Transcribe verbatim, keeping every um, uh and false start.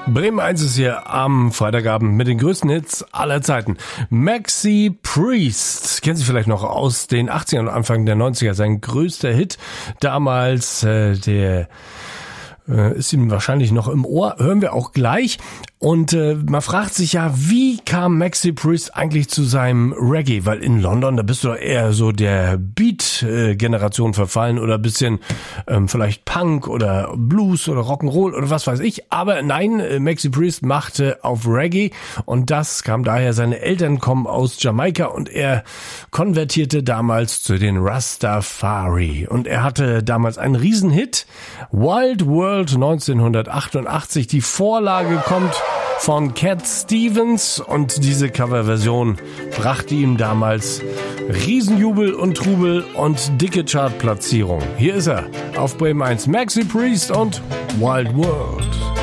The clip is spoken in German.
Bremen eins ist hier am Freitagabend mit den größten Hits aller Zeiten. Maxi Priest, kennen Sie vielleicht noch aus den achtzigern und Anfang der neunziger, sein größter Hit. Damals, äh, der äh, ist ihm wahrscheinlich noch im Ohr, hören wir auch gleich. Und äh, man fragt sich ja, wie kam Maxi Priest eigentlich zu seinem Reggae? Weil in London, da bist du doch eher so der Beat-Generation verfallen oder ein bisschen ähm, vielleicht Punk oder Blues oder Rock'n'Roll oder was weiß ich. Aber nein, äh, Maxi Priest machte auf Reggae und das kam daher, seine Eltern kommen aus Jamaika und er konvertierte damals zu den Rastafari. Und er hatte damals einen Riesenhit, Wild World neunzehnhundertachtundachtzig. Die Vorlage kommt von Cat Stevens und diese Coverversion brachte ihm damals Riesenjubel und Trubel und dicke Chartplatzierung. Hier ist er auf Bremen eins, Maxi Priest und Wild World.